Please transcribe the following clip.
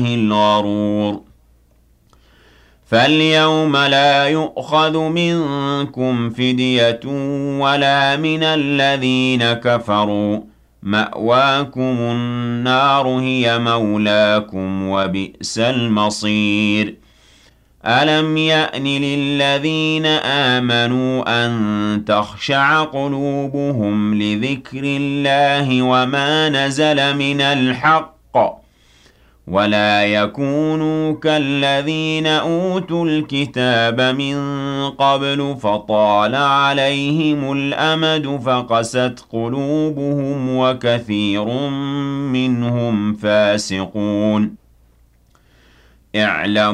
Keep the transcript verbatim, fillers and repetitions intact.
الغرور فاليوم لا يؤخذ منكم فدية ولا من الذين كفروا مأواكم النار هي مولاكم وبئس المصير ألم يأن للذين آمنوا أن تخشع قلوبهم لذكر الله وما نزل من الحق ولا يكونوا كالذين أوتوا الكتاب من قبل فطال عليهم الأمد فقست قلوبهم وكثير منهم فاسقون اعلموا